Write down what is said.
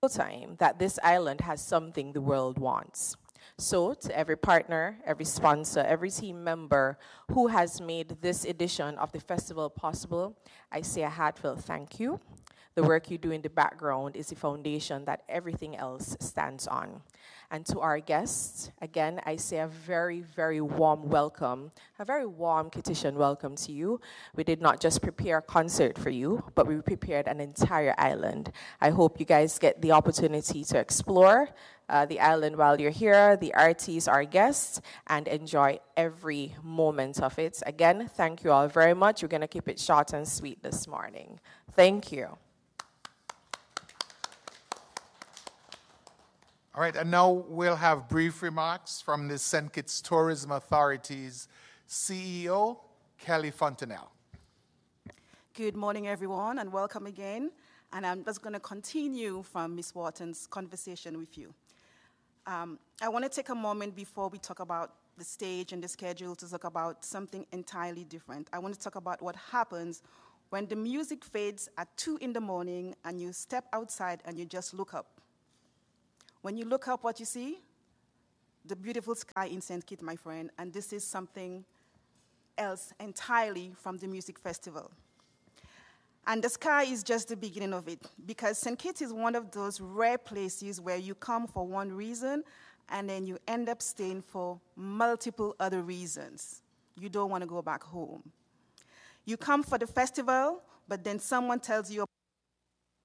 wonderful time that this island has something the world wants. So, to every partner, every sponsor, every team member who has made this edition of the festival possible, I say a heartfelt thank you. The work you do in the background is the foundation that everything else stands on. And to our guests, again, I say a very, very warm welcome, a very warm Kittitian welcome to you. We did not just prepare a concert for you, but we prepared an entire island. I hope you guys get the opportunity to explore the island while you're here, the artists, our guests, and enjoy every moment of it. Again, thank you all very much. We're going to keep it short and sweet this morning. Thank you. All right, and now we'll have brief remarks from the St. Kitts Tourism Authority's CEO, Kelly Fontenelle. Good morning, everyone, and welcome again. And I'm just going to continue from Ms. Wharton's conversation with you. I want to take a moment before we talk about the stage and the schedule to talk about something entirely different. I want to talk about what happens when the music fades at 2 in the morning and you step outside and you just look up. When you look up, what you see? The beautiful sky in St. Kitts, my friend, and this is something else entirely from the music festival. And the sky is just the beginning of it, because St. Kitts is one of those rare places where you come for one reason, and then you end up staying for multiple other reasons. You don't want to go back home. You come for the festival, but then someone tells you